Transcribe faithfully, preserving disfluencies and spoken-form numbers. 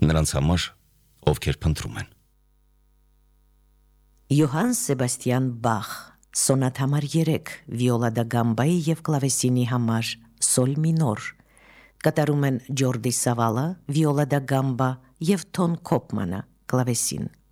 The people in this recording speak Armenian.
նրանց համար, ովքեր փնտրում են։ Յոհան Սեբաստիան Բախ, սոնատ համար երեք, վիոլա դա գամբայի և կլավեսինի համար, սոլ մինոր, կատարում են Ջորդի Սավալը, վիոլա դա գամբա և Թոն Քոպմանը, կլավեսին։